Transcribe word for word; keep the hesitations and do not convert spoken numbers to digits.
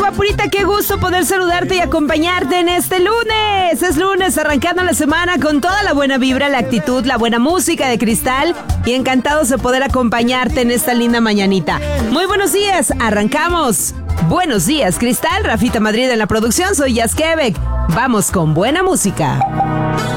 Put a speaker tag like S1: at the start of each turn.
S1: guapurita, qué gusto poder saludarte y acompañarte en este lunes. Es lunes, arrancando la semana con toda la buena vibra, la actitud, la buena música de Cristal y encantados de poder acompañarte en esta linda mañanita. Muy buenos días, arrancamos. Buenos días, Cristal, Rafita Madrid en la producción, soy Jazz Quebec. Vamos con buena música.